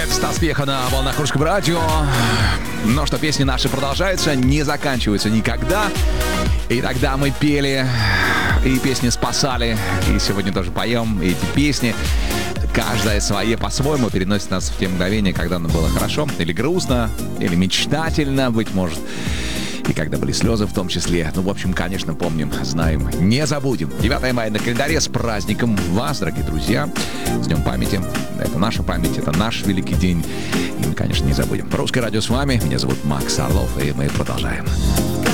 Стас Пьеха на волнах Русского радио. Но что песни наши продолжаются, не заканчиваются никогда. И тогда мы пели, и песни спасали, и сегодня тоже поем эти песни. Каждая свои по-своему переносит нас в те мгновения, когда нам было хорошо, или грустно, или мечтательно, быть может. И когда были слезы в том числе. Ну, в общем, конечно, помним, знаем, не забудем. 9 мая на календаре. С праздником вас, дорогие друзья. С Днем памяти. Это наша память, это наш великий день. И мы, конечно, не забудем. Русское радио с вами. Меня зовут Макс Орлов, и мы продолжаем.